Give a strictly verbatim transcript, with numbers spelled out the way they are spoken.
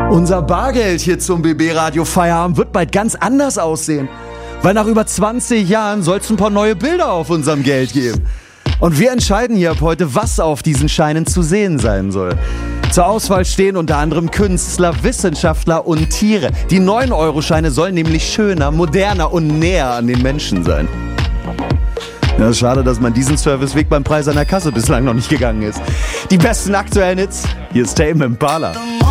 Unser Bargeld hier zum B B-Radio Feierabend wird bald ganz anders aussehen. Weil nach über zwanzig Jahren soll es ein paar neue Bilder auf unserem Geld geben. Und wir entscheiden hier ab heute, was auf diesen Scheinen zu sehen sein soll. Zur Auswahl stehen unter anderem Künstler, Wissenschaftler und Tiere. Die neun Euro Scheine sollen nämlich schöner, moderner und näher an den Menschen sein. Ja, schade, dass man diesen Serviceweg beim Preis an der Kasse bislang noch nicht gegangen ist. Die besten aktuellen Hits, hier ist Tame Impala.